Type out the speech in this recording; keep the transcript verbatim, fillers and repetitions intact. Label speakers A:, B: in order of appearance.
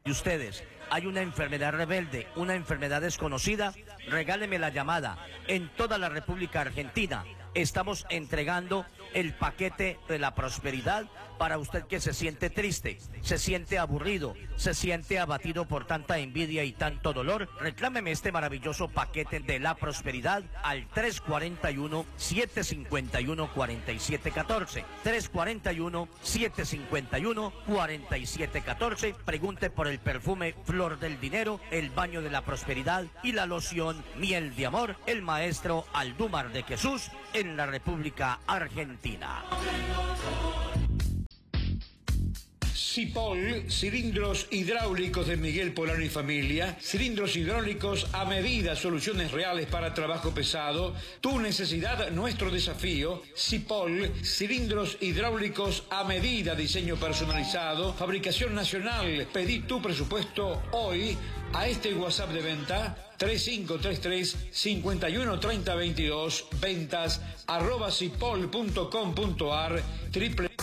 A: Y ustedes, hay una enfermedad rebelde, una enfermedad desconocida, regáleme la llamada. En toda la República Argentina estamos entregando el paquete de la prosperidad para usted que se siente triste, se siente aburrido, se siente abatido por tanta envidia y tanto dolor. Reclámeme este maravilloso paquete de la prosperidad al tres cuatro uno, siete cinco uno, cuatro siete uno cuatro, tres cuatro uno, siete cinco uno, cuatro siete uno cuatro. Pregunte por el perfume Flor del Dinero, el baño de la prosperidad y la loción Miel de Amor, el maestro Aldúmar de Jesús en la República Argentina.
B: Cipol, cilindros hidráulicos de Miguel Polano y familia, cilindros hidráulicos a medida, soluciones reales para trabajo pesado, tu necesidad, nuestro desafío. Cipol, cilindros hidráulicos a medida, diseño personalizado, fabricación nacional. Pedí tu presupuesto hoy a este WhatsApp de venta tres cinco tres tres, cinco uno tres cero dos dos, ventas arroba cipol punto com punto ar, triple